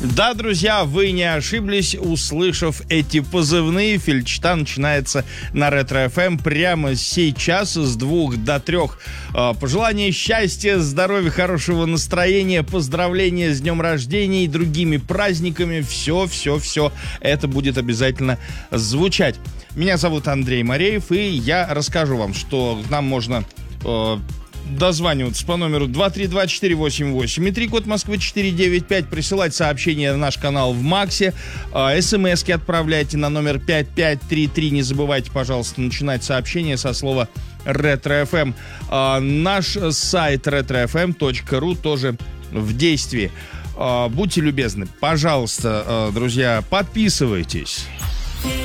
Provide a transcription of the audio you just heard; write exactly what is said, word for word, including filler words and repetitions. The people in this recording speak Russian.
Да, друзья, вы не ошиблись, услышав эти позывные. Фельдчта начинается на Ретро-эф эм прямо сейчас с двух до трех. Пожелания счастья, здоровья, хорошего настроения, поздравления с днем рождения и другими праздниками. Все, все, все это будет обязательно звучать. Меня зовут Андрей Мореев, и я расскажу вам, что нам можно э, дозваниваться по номеру два три два четыре восемь восемь и три, код Москвы четыре девять пять, присылать сообщения на наш канал в Максе, э, смски отправляйте на номер пять пять три три. Не забывайте, пожалуйста, начинать сообщение со слова Ретро-эф эм. Э, наш сайт ретро эф эм точка ру тоже в действии. Э, будьте любезны, пожалуйста, э, друзья, подписывайтесь.